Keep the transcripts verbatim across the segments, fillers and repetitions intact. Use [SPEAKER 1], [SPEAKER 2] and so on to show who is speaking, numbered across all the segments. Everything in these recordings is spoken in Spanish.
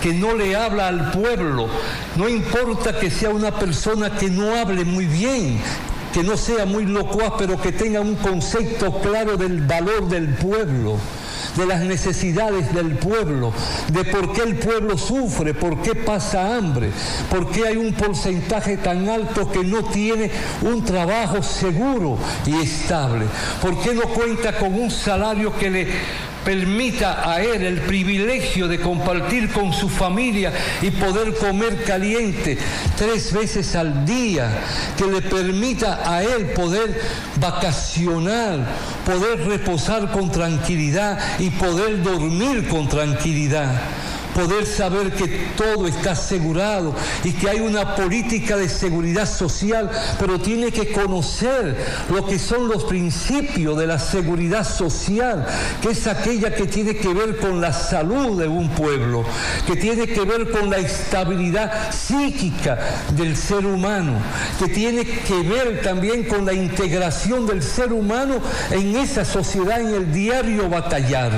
[SPEAKER 1] que no le habla al pueblo. No importa que sea una persona que no hable muy bien, que no sea muy locuaz, pero que tenga un concepto claro del valor del pueblo, de las necesidades del pueblo, de por qué el pueblo sufre, por qué pasa hambre, por qué hay un porcentaje tan alto que no tiene un trabajo seguro y estable, por qué no cuenta con un salario que le permita a él el privilegio de compartir con su familia y poder comer caliente tres veces al día, que le permita a él poder vacacionar, poder reposar con tranquilidad y poder dormir con tranquilidad. Poder saber que todo está asegurado y que hay una política de seguridad social, pero tiene que conocer lo que son los principios de la seguridad social, que es aquella que tiene que ver con la salud de un pueblo, que tiene que ver con la estabilidad psíquica del ser humano, que tiene que ver también con la integración del ser humano en esa sociedad, en el diario batallar.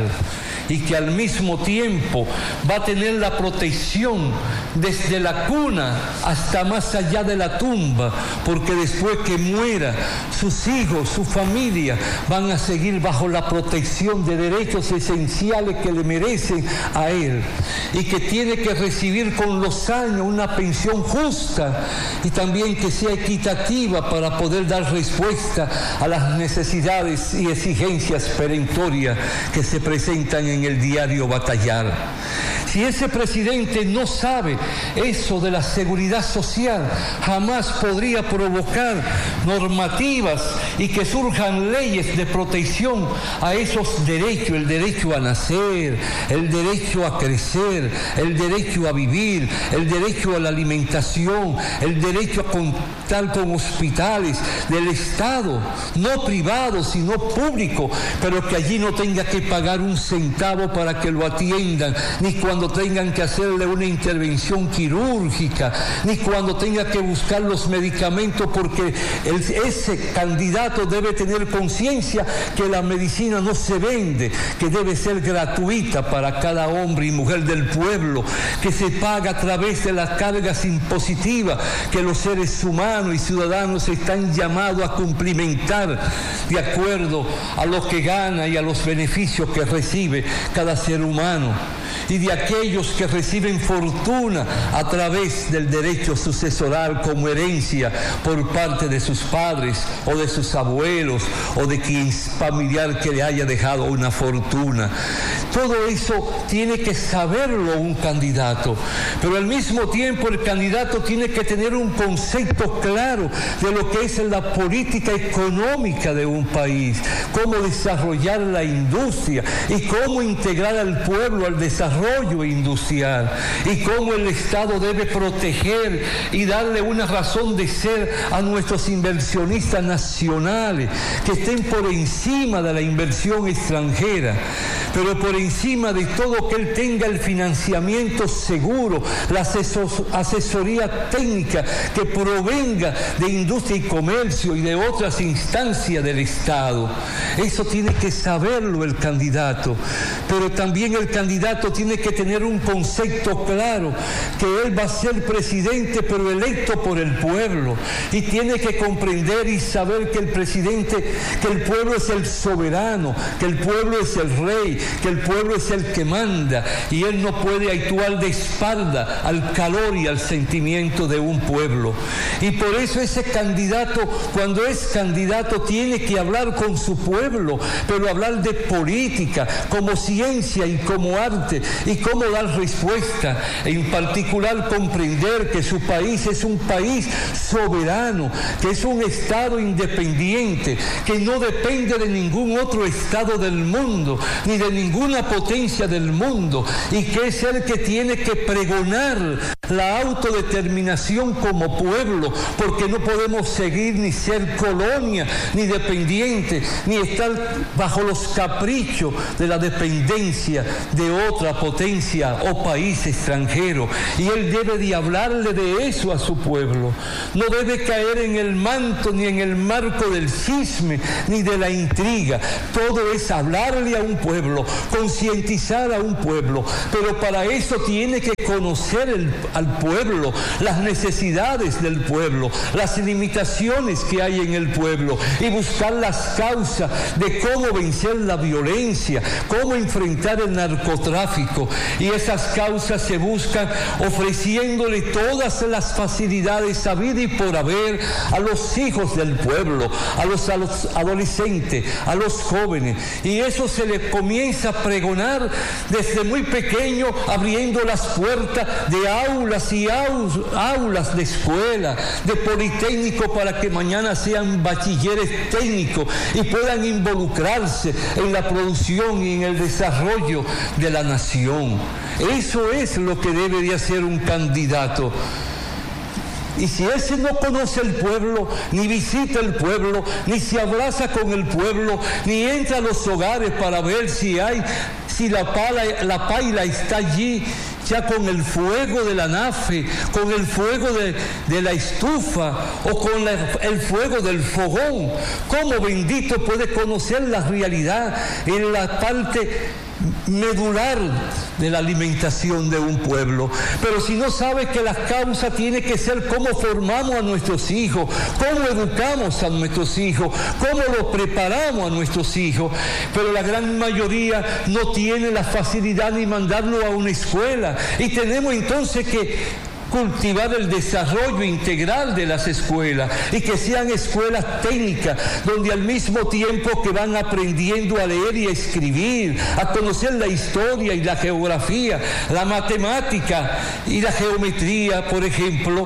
[SPEAKER 1] Y que al mismo tiempo va a tener la protección desde la cuna hasta más allá de la tumba, porque después que muera, sus hijos, su familia, van a seguir bajo la protección de derechos esenciales que le merecen a él, y que tiene que recibir con los años una pensión justa y también que sea equitativa para poder dar respuesta a las necesidades y exigencias perentorias que se presentan en en el diario batallar. Si ese presidente no sabe eso de la seguridad social, jamás podría provocar normativas y que surjan leyes de protección a esos derechos, el derecho a nacer, el derecho a crecer, el derecho a vivir, el derecho a la alimentación, el derecho a contar con hospitales del Estado, no privados, sino públicos, pero que allí no tenga que pagar un centavo para que lo atiendan, ni cuando tengan que hacerle una intervención quirúrgica, ni cuando tenga que buscar los medicamentos, porque el, ese candidato debe tener conciencia que la medicina no se vende, que debe ser gratuita para cada hombre y mujer del pueblo, que se paga a través de las cargas impositivas que los seres humanos y ciudadanos están llamados a cumplimentar de acuerdo a lo que gana y a los beneficios que recibe cada ser humano, y de aquellos que reciben fortuna a través del derecho sucesoral como herencia por parte de sus padres o de sus abuelos o de quien familiar que le haya dejado una fortuna. Todo eso tiene que saberlo un candidato, pero al mismo tiempo el candidato tiene que tener un concepto claro de lo que es la política económica de un país, cómo desarrollar la industria y cómo integrar al pueblo al desarrollo industrial, y cómo el Estado debe proteger y darle una razón de ser a nuestros inversionistas nacionales, que estén por encima de la inversión extranjera, pero por encima de todo que él tenga el financiamiento seguro, la asesor, asesoría técnica que provenga de industria y comercio y de otras instancias del Estado. Eso tiene que saberlo el candidato, pero también el candidato tiene que tener un concepto claro, que él va a ser presidente pero electo por el pueblo, y tiene que comprender y saber que el presidente, que el pueblo es el soberano, que el pueblo es el rey, que el pueblo es el que manda, y él no puede actuar de espalda al calor y al sentimiento de un pueblo. Y por eso ese candidato, cuando es candidato, tiene que hablar con su pueblo, pero hablar de política como ciencia y como arte, y cómo dar respuesta, en particular comprender que su país es un país soberano, que es un Estado independiente, que no depende de ningún otro Estado del mundo, ni de ninguna potencia del mundo, y que es el que tiene que pregonar la autodeterminación como pueblo, porque no podemos seguir ni ser colonia, ni dependiente, ni estar bajo los caprichos de la dependencia de otra potencia o país extranjero. Y él debe de hablarle de eso a su pueblo. No debe caer en el manto ni en el marco del cisme ni de la intriga. Todo es hablarle a un pueblo con concientizar a un pueblo, pero para eso tiene que conocer el, al pueblo, las necesidades del pueblo, las limitaciones que hay en el pueblo y buscar las causas de cómo vencer la violencia, cómo enfrentar el narcotráfico. Y esas causas se buscan ofreciéndole todas las facilidades habidas y por haber a los hijos del pueblo, a los, a los adolescentes, a los jóvenes. Y eso se le comienza a pregonar desde muy pequeño, abriendo las puertas de aulas y aulas de escuela, de politécnico, para que mañana sean bachilleres técnicos y puedan involucrarse en la producción y en el desarrollo de la nación. Eso es lo que debe de hacer un candidato. Y si ese no conoce el pueblo, ni visita el pueblo, ni se abraza con el pueblo, ni entra a los hogares para ver si hay, si la pala, la paila está allí, ya con el fuego de la nafe, con el fuego de, de la estufa o con la, el fuego del fogón, ¿cómo bendito puede conocer la realidad en la parte medular de la alimentación de un pueblo? Pero si no sabe que la causa tiene que ser cómo formamos a nuestros hijos, cómo educamos a nuestros hijos, cómo los preparamos a nuestros hijos, pero la gran mayoría no tiene la facilidad ni mandarlo a una escuela, y tenemos entonces que cultivar el desarrollo integral de las escuelas y que sean escuelas técnicas donde al mismo tiempo que van aprendiendo a leer y a escribir, a conocer la historia y la geografía, la matemática y la geometría, por ejemplo,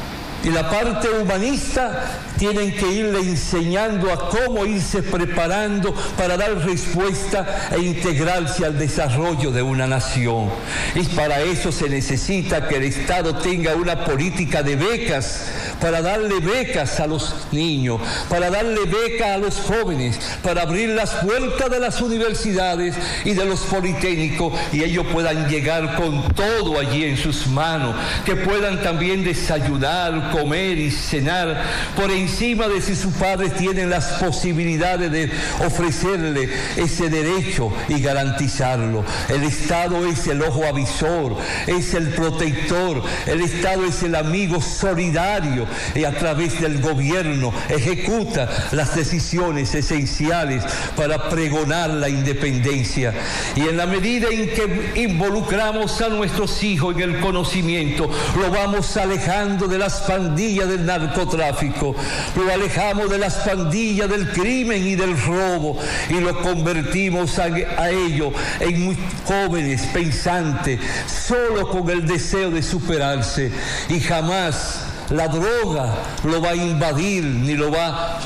[SPEAKER 1] y la parte humanista, tienen que irle enseñando a cómo irse preparando para dar respuesta e integrarse al desarrollo de una nación. Y para eso se necesita que el Estado tenga una política de becas, para darle becas a los niños, para darle becas a los jóvenes, para abrir las puertas de las universidades y de los politécnicos, y ellos puedan llegar con todo allí en sus manos, que puedan también desayunar, comer y cenar por encima de si sus padres tienen las posibilidades de ofrecerle ese derecho y garantizarlo. El Estado es el ojo avisor, es el protector, el Estado es el amigo solidario, y a través del gobierno ejecuta las decisiones esenciales para pregonar la independencia. Y en la medida en que involucramos a nuestros hijos en el conocimiento, lo vamos alejando de las pandillas del narcotráfico, lo alejamos de las pandillas del crimen y del robo, y lo convertimos a, a ellos en muy jóvenes, pensantes, solo con el deseo de superarse, y jamás la droga lo va a invadir ni lo va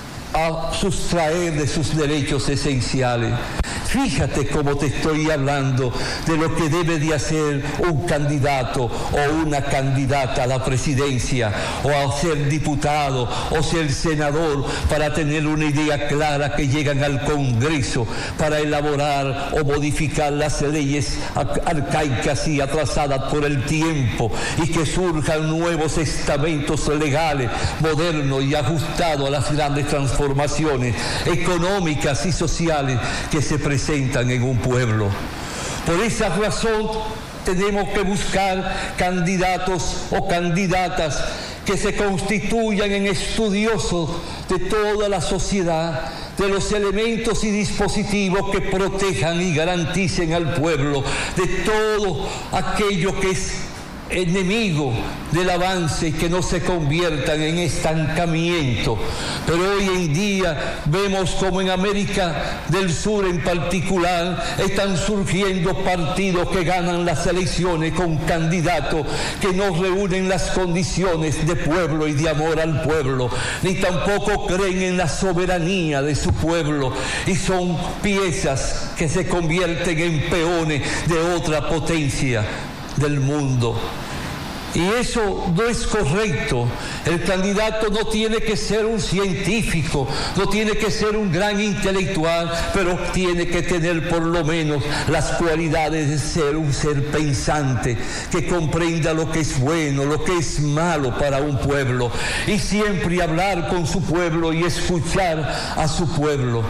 [SPEAKER 1] a sustraer de sus derechos esenciales. Fíjate cómo te estoy hablando de lo que debe de hacer un candidato o una candidata a la presidencia, o a ser diputado o ser senador, para tener una idea clara que llegan al Congreso para elaborar o modificar las leyes arcaicas y atrasadas por el tiempo, y que surjan nuevos estamentos legales modernos y ajustados a las grandes transformaciones económicas y sociales que se presentan en un pueblo. Por esa razón tenemos que buscar candidatos o candidatas que se constituyan en estudiosos de toda la sociedad, de los elementos y dispositivos que protejan y garanticen al pueblo de todo aquello que es enemigo del avance, y que no se conviertan en estancamiento. Pero hoy en día vemos como en América del Sur en particular están surgiendo partidos que ganan las elecciones con candidatos que no reúnen las condiciones de pueblo y de amor al pueblo, ni tampoco creen en la soberanía de su pueblo, y son piezas que se convierten en peones de otra potencia del mundo. Y eso no es correcto. El candidato no tiene que ser un científico, no tiene que ser un gran intelectual, pero tiene que tener por lo menos las cualidades de ser un ser pensante, que comprenda lo que es bueno, lo que es malo para un pueblo, y siempre hablar con su pueblo y escuchar a su pueblo.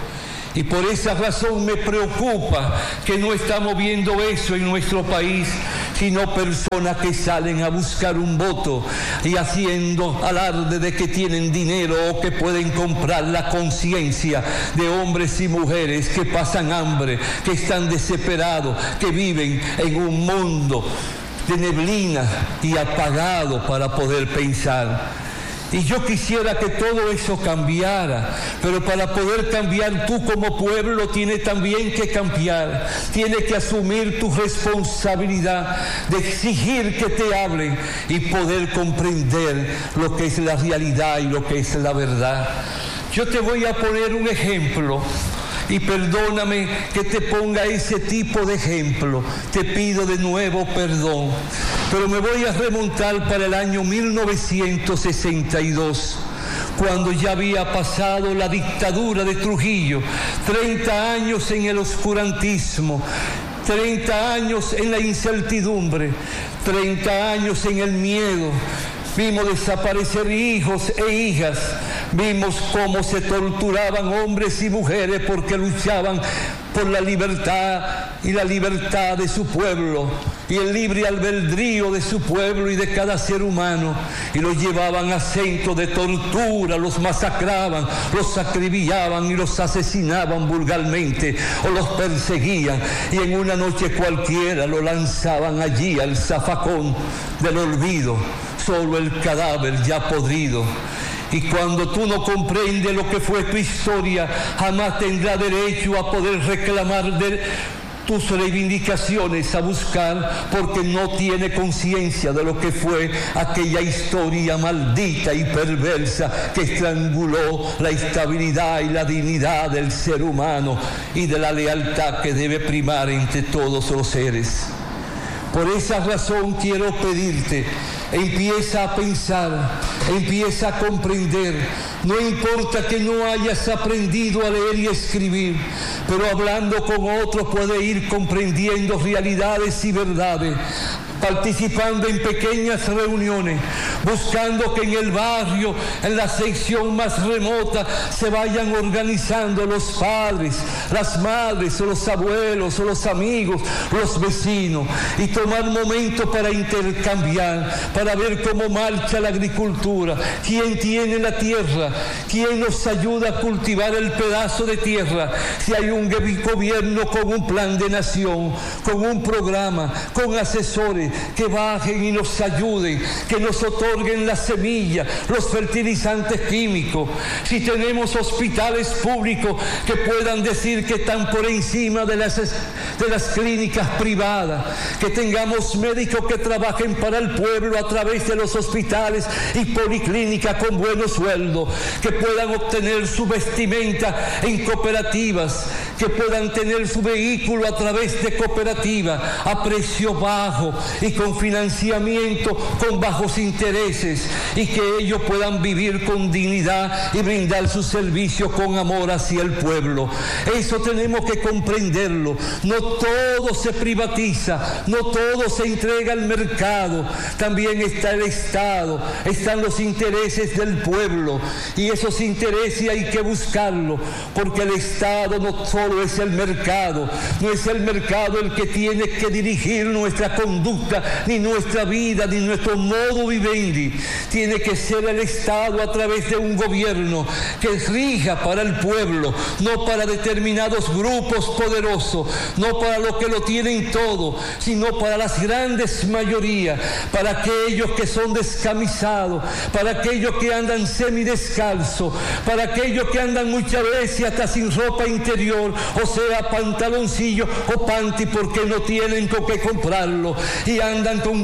[SPEAKER 1] Y por esa razón me preocupa que no estamos viendo eso en nuestro país, sino personas que salen a buscar un voto y haciendo alarde de que tienen dinero o que pueden comprar la conciencia de hombres y mujeres que pasan hambre, que están desesperados, que viven en un mundo de neblina y apagado para poder pensar. Y yo quisiera que todo eso cambiara, pero para poder cambiar, tú como pueblo tienes también que cambiar, tienes que asumir tu responsabilidad de exigir que te hablen y poder comprender lo que es la realidad y lo que es la verdad. Yo te voy a poner un ejemplo. Y perdóname que te ponga ese tipo de ejemplo, te pido de nuevo perdón, pero me voy a remontar para el año mil novecientos sesenta y dos, cuando ya había pasado la dictadura de Trujillo, treinta años en el oscurantismo, treinta años en la incertidumbre, treinta años en el miedo. Vimos desaparecer hijos e hijas, vimos cómo se torturaban hombres y mujeres porque luchaban por la libertad y la libertad de su pueblo y el libre albedrío de su pueblo y de cada ser humano, y los llevaban a centros de tortura, los masacraban, los acribillaban y los asesinaban vulgarmente o los perseguían, y en una noche cualquiera lo lanzaban allí al zafacón del olvido, solo el cadáver ya podrido. Y cuando tú no comprendes lo que fue tu historia, jamás tendrás derecho a poder reclamar de tus reivindicaciones, a buscar, porque no tiene conciencia de lo que fue aquella historia maldita y perversa que estranguló la estabilidad y la dignidad del ser humano y de la lealtad que debe primar entre todos los seres. Por esa razón quiero pedirte, empieza a pensar, empieza a comprender. No importa que no hayas aprendido a leer y escribir, pero hablando con otros puedes ir comprendiendo realidades y verdades, participando en pequeñas reuniones, buscando que en el barrio, en la sección más remota, se vayan organizando los padres, las madres, o los abuelos, o los amigos, los vecinos, y tomar momentos para intercambiar, para ver cómo marcha la agricultura, quién tiene la tierra, quién nos ayuda a cultivar el pedazo de tierra, si hay un gobierno con un plan de nación, con un programa, con asesores que bajen y nos ayuden, que nos otorguen la semilla, los fertilizantes químicos. Si tenemos hospitales públicos que puedan decir que están por encima de las, de las clínicas privadas, que tengamos médicos que trabajen para el pueblo a través de los hospitales y policlínicas con buenos sueldos, que puedan obtener su vestimenta en cooperativas, que puedan tener su vehículo a través de cooperativas a precio bajo y con financiamiento con bajos intereses, y que ellos puedan vivir con dignidad y brindar su servicio con amor hacia el pueblo. Eso tenemos que comprenderlo. No todo se privatiza, no todo se entrega al mercado, también está el Estado, están los intereses del pueblo, y esos intereses hay que buscarlo, porque el Estado no solo es el mercado, no es el mercado el que tiene que dirigir nuestra conducta, ni nuestra vida, ni nuestro modo vivendi. Tiene que ser el Estado a través de un gobierno que rija para el pueblo, no para determinados grupos poderosos, no para los que lo tienen todo, sino para las grandes mayorías, para aquellos que son descamisados, para aquellos que andan semidescalzos, para aquellos que andan muchas veces hasta sin ropa interior, o sea, pantaloncillo o panty, porque no tienen con qué comprarlo, y andan con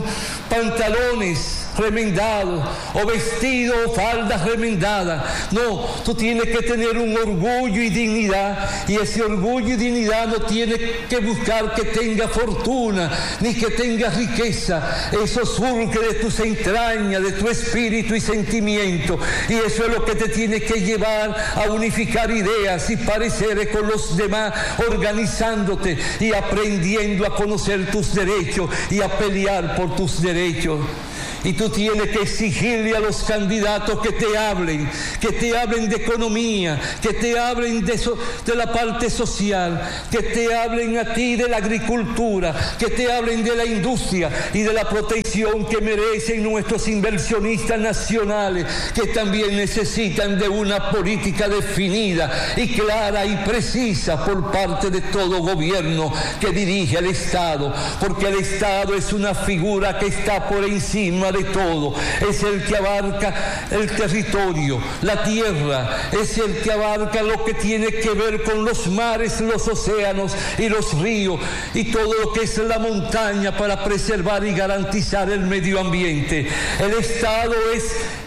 [SPEAKER 1] pantalones remendados o vestidos o faldas remendadas. No, tú tienes que tener un orgullo y dignidad, y ese orgullo y dignidad no tiene que buscar que tenga fortuna ni que tenga riqueza. Eso surge de tus entrañas, de tu espíritu y sentimiento, y eso es lo que te tiene que llevar a unificar ideas y pareceres con los demás, organizándote y aprendiendo a conocer tus derechos y a pelear por tus derechos. Y tú tienes que exigirle a los candidatos que te hablen, que te hablen de economía, que te hablen de, so, de la parte social, que te hablen a ti de la agricultura, que te hablen de la industria y de la protección que merecen nuestros inversionistas nacionales, que también necesitan de una política definida y clara y precisa por parte de todo gobierno que dirige al Estado, porque el Estado es una figura que está por encima de todo, es el que abarca el territorio, la tierra, es el que abarca lo que tiene que ver con los mares, los océanos y los ríos y todo lo que es la montaña para preservar y garantizar el medio ambiente. El Estado es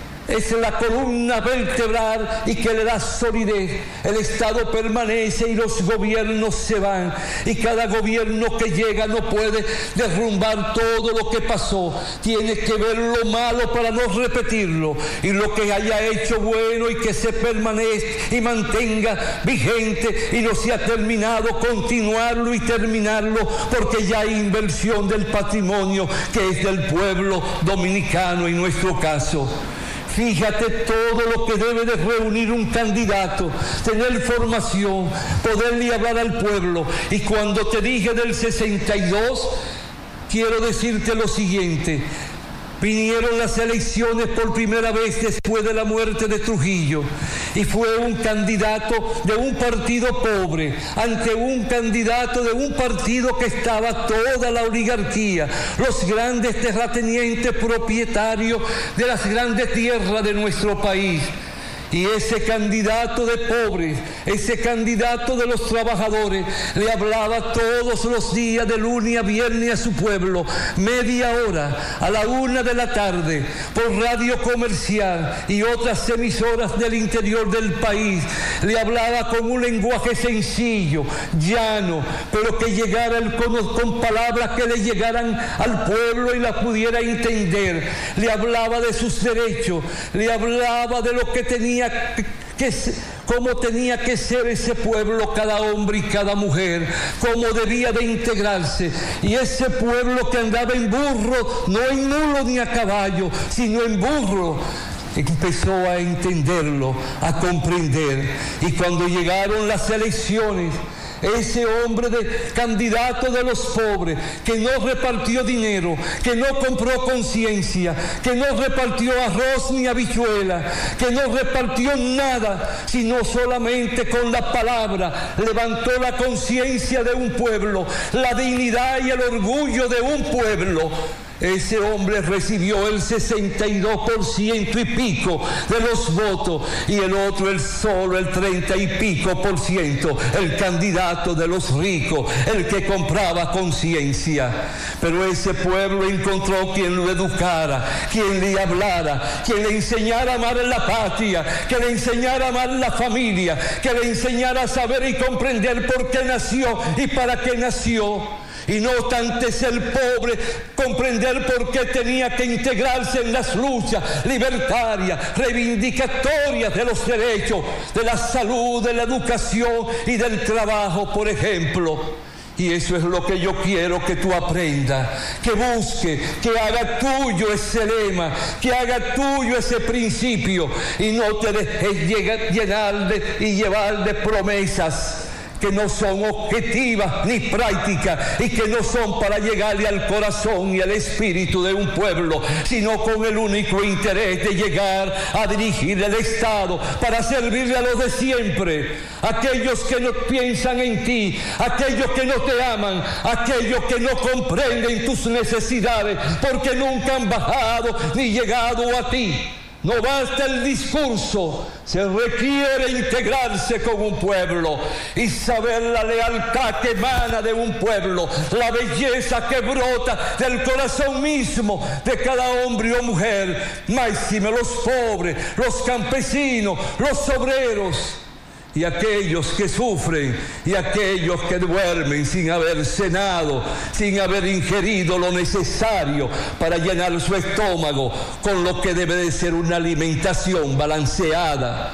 [SPEAKER 1] es la columna vertebral y que le da solidez. El Estado permanece y los gobiernos se van, y cada gobierno que llega no puede derrumbar todo lo que pasó, tiene que ver lo malo para no repetirlo, y lo que haya hecho bueno y que se permanezca y mantenga vigente y no se ha terminado, continuarlo y terminarlo, porque ya hay inversión del patrimonio que es del pueblo dominicano en nuestro caso. Fíjate todo lo que debe de reunir un candidato, tener formación, poderle hablar al pueblo. Y cuando te dije del sesenta y dos, quiero decirte lo siguiente. Vinieron las elecciones por primera vez después de la muerte de Trujillo, y fue un candidato de un partido pobre ante un candidato de un partido que estaba toda la oligarquía, los grandes terratenientes propietarios de las grandes tierras de nuestro país. Y ese candidato de pobres, ese candidato de los trabajadores, le hablaba todos los días de lunes a viernes a su pueblo, media hora, a la una de la tarde, por radio comercial y otras emisoras del interior del país. Le hablaba con un lenguaje sencillo, llano, pero que llegara el, con, con palabras que le llegaran al pueblo y la pudiera entender. Le hablaba de sus derechos, le hablaba de lo que tenía Que, que, cómo tenía que ser ese pueblo, cada hombre y cada mujer, cómo debía de integrarse. Y ese pueblo que andaba en burro, no en mulo ni a caballo, sino en burro, empezó a entenderlo, a comprender. Y cuando llegaron las elecciones, ese hombre de candidato de los pobres, que no repartió dinero, que no compró conciencia, que no repartió arroz ni habichuela, que no repartió nada, sino solamente con la palabra levantó la conciencia de un pueblo, la dignidad y el orgullo de un pueblo. Ese hombre recibió el sesenta y dos por ciento y pico de los votos, y el otro el solo el treinta y pico por ciento, el candidato de los ricos, el que compraba conciencia. Pero ese pueblo encontró quien lo educara, quien le hablara, quien le enseñara a amar la patria, que le enseñara a amar la familia, que le enseñara a saber y comprender por qué nació y para qué nació. Y no obstante ser pobre, comprender por qué tenía que integrarse en las luchas libertarias, reivindicatorias de los derechos, de la salud, de la educación y del trabajo, por ejemplo. Y eso es lo que yo quiero que tú aprendas, que busque, que haga tuyo ese lema, que haga tuyo ese principio, y no te dejes llenar de, y llevar de promesas que no son objetivas ni prácticas y que no son para llegarle al corazón y al espíritu de un pueblo, sino con el único interés de llegar a dirigir el Estado para servirle a los de siempre, aquellos que no piensan en ti, aquellos que no te aman, aquellos que no comprenden tus necesidades porque nunca han bajado ni llegado a ti. No basta el discurso, se requiere integrarse con un pueblo y saber la lealtad que emana de un pueblo, la belleza que brota del corazón mismo de cada hombre o mujer, máxime los pobres, los campesinos, los obreros y aquellos que sufren y aquellos que duermen sin haber cenado, sin haber ingerido lo necesario para llenar su estómago con lo que debe de ser una alimentación balanceada.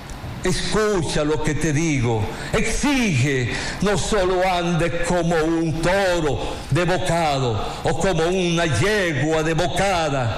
[SPEAKER 1] Escucha lo que te digo, exige, no solo andes como un toro de bocado o como una yegua de bocada.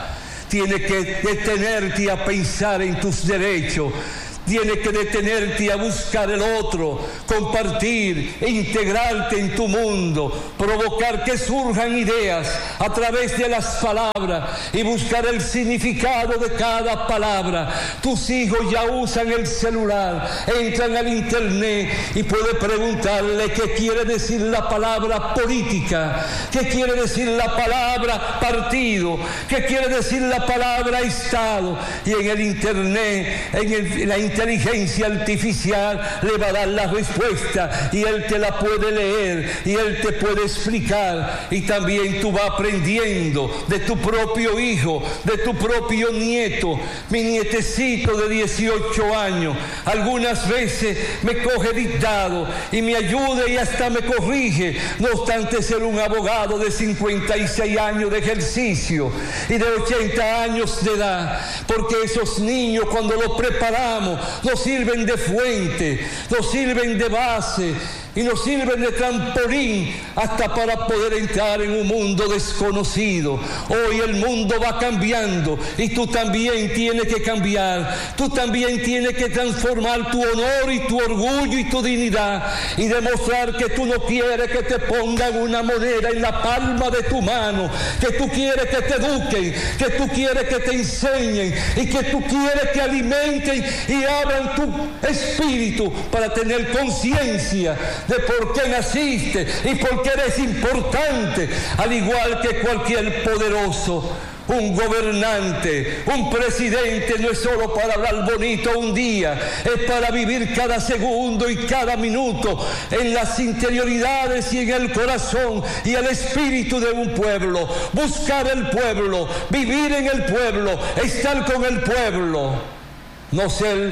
[SPEAKER 1] tiene que detenerte a pensar en tus derechos. Tienes que detenerte a buscar el otro, compartir e integrarte en tu mundo, provocar que surjan ideas a través de las palabras y buscar el significado de cada palabra. Tus hijos ya usan el celular, entran al internet y puedes preguntarle qué quiere decir la palabra política, qué quiere decir la palabra partido, qué quiere decir la palabra Estado. Y en el internet, en, el, en la internet, inteligencia artificial le va a dar la respuesta y él te la puede leer y él te puede explicar, y también tú vas aprendiendo de tu propio hijo, de tu propio nieto. Mi nietecito de dieciocho años algunas veces me coge dictado y me ayuda y hasta me corrige, no obstante ser un abogado de cincuenta y seis años de ejercicio y de ochenta años de edad, porque esos niños cuando los preparamos nos sirven de fuente, nos sirven de base y nos sirven de trampolín hasta para poder entrar en un mundo desconocido. Hoy el mundo va cambiando y tú también tienes que cambiar. Tú también tienes que transformar tu honor y tu orgullo y tu dignidad y demostrar que tú no quieres que te pongan una moneda en la palma de tu mano, que tú quieres que te eduquen, que tú quieres que te enseñen y que tú quieres que alimenten y abran tu espíritu para tener conciencia de por qué naciste y por qué eres importante, al igual que cualquier poderoso. Un gobernante, un presidente no es solo para hablar bonito un día, es para vivir cada segundo y cada minuto en las interioridades y en el corazón y el espíritu de un pueblo. Buscar el pueblo, vivir en el pueblo, estar con el pueblo. No ser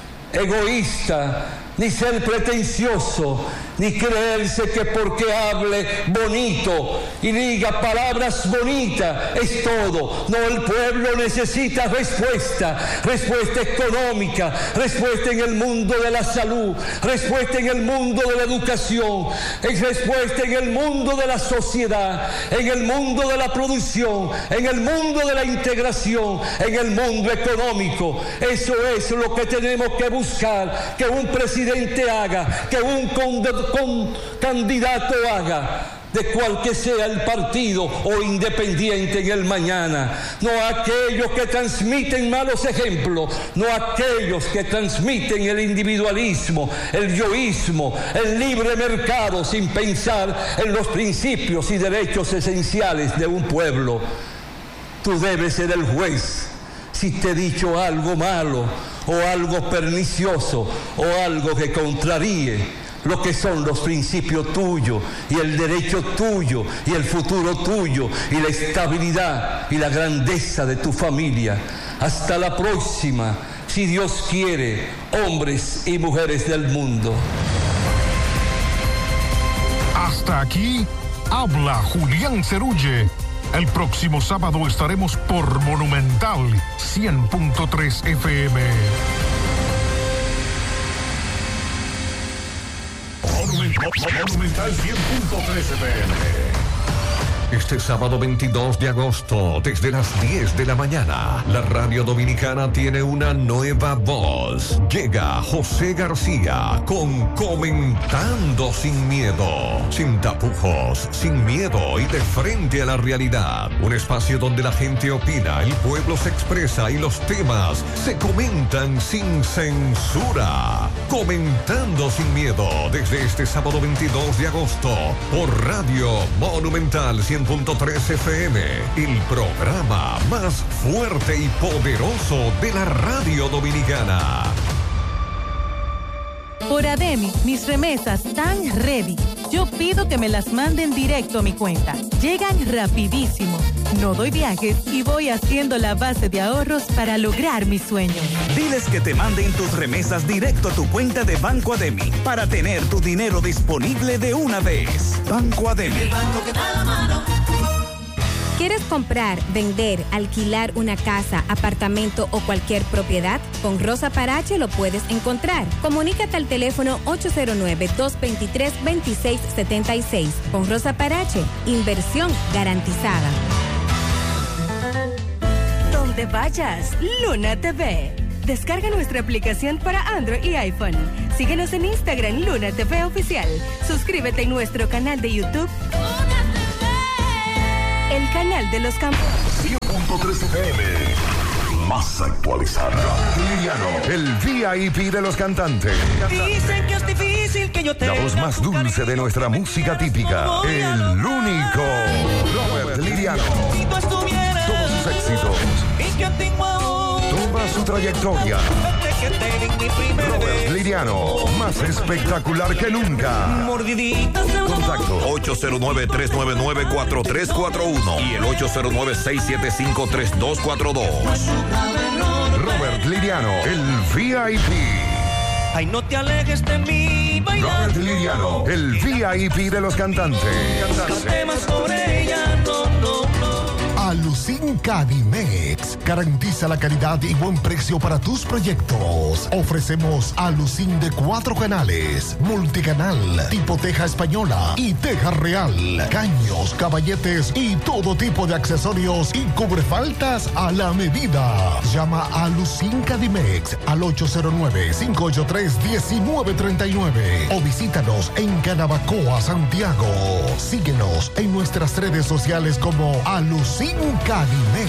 [SPEAKER 1] egoísta, ni ser pretencioso, ni creerse que porque hable bonito y diga palabras bonitas es todo. No, el pueblo necesita respuesta, respuesta económica, respuesta en el mundo de la salud, respuesta en el mundo de la educación, respuesta en el mundo de la sociedad, en el mundo de la producción, en el mundo de la integración, en el mundo económico. Eso es lo que tenemos que buscar, que un presidente haga, que un con, con candidato haga, de cual que sea el partido o independiente en el mañana. No aquellos que transmiten malos ejemplos, no aquellos que transmiten el individualismo, el yoísmo, el libre mercado sin pensar en los principios y derechos esenciales de un pueblo. Tú debes ser el juez. Si te he dicho algo malo o algo pernicioso o algo que contraríe lo que son los principios tuyos y el derecho tuyo y el futuro tuyo y la estabilidad y la grandeza de tu familia. Hasta la próxima, si Dios quiere, hombres y mujeres del mundo.
[SPEAKER 2] Hasta aquí habla Julián Cerulle. El próximo sábado estaremos por Monumental cien punto tres F M. Monumental cien punto tres F M. Este sábado veintidós de agosto, desde las diez de la mañana, la radio dominicana tiene una nueva voz. Llega José García con Comentando Sin Miedo, sin tapujos, sin miedo y de frente a la realidad. Un espacio donde la gente opina, el pueblo se expresa y los temas se comentan sin censura. Comentando Sin Miedo, desde este sábado veintidós de agosto, por Radio Monumental cien punto tres F M, el programa más fuerte y poderoso de la radio dominicana.
[SPEAKER 3] Por Ademi, mis remesas están ready. Yo pido que me las manden directo a mi cuenta. Llegan rapidísimo. No doy viajes y voy haciendo la base de ahorros para lograr mis sueños.
[SPEAKER 4] Diles que te manden tus remesas directo a tu cuenta de Banco Ademi para tener tu dinero disponible de una vez. Banco Ademi. El banco que da la mano.
[SPEAKER 5] ¿Quieres comprar, vender, alquilar una casa, apartamento o cualquier propiedad? Con Rosa Parache lo puedes encontrar. Comunícate al teléfono ocho cero nueve, dos dos tres, dos seis siete seis. Con Rosa Parache, inversión garantizada.
[SPEAKER 6] te vayas. Luna T V. Descarga nuestra aplicación para Android y iPhone. Síguenos en Instagram, Luna T V Oficial. Suscríbete en nuestro canal de YouTube, Luna T V. El canal de los campeones.
[SPEAKER 2] cien punto tres F M. Más actualizada. Liriano, el V I P de los cantantes.
[SPEAKER 7] Dicen que es difícil que yo te.
[SPEAKER 2] La voz más dulce de nuestra música típica. El único. Robert Liriano. Todos sus éxitos. Toda su trayectoria. Robert Liriano, más espectacular que nunca. Contacto
[SPEAKER 8] ocho cero nueve, tres nueve nueve, cuatro tres cuatro uno y el ocho cero nueve, seis siete cinco, tres dos cuatro dos.
[SPEAKER 2] Robert Liriano, el V I P.
[SPEAKER 7] Ay, no te alejes de mí, bailando.
[SPEAKER 2] Robert Liriano, el V I P de los cantantes.
[SPEAKER 7] Cantemos por ella, no, no, no.
[SPEAKER 9] Alucin Cadimex garantiza la calidad y buen precio para tus proyectos. Ofrecemos Alucin de cuatro canales, multicanal, tipo teja española y teja real, caños, caballetes y todo tipo de accesorios y cubrefaltas a la medida. Llama a Alucin Cadimex al ocho cero nueve, cinco ocho tres, uno nueve tres nueve o visítanos en Canabacoa, Santiago. Síguenos en nuestras redes sociales como Alucin Cadimex.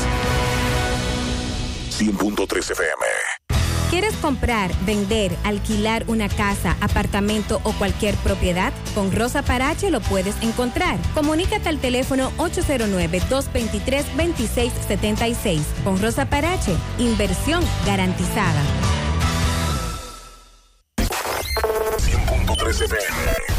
[SPEAKER 2] cien punto tres F M.
[SPEAKER 5] ¿Quieres comprar, vender, alquilar una casa, apartamento o cualquier propiedad? Con Rosa Parache lo puedes encontrar. Comunícate al teléfono ocho cero nueve, dos dos tres, dos seis siete seis. Con Rosa Parache, inversión garantizada.
[SPEAKER 2] cien punto tres F M.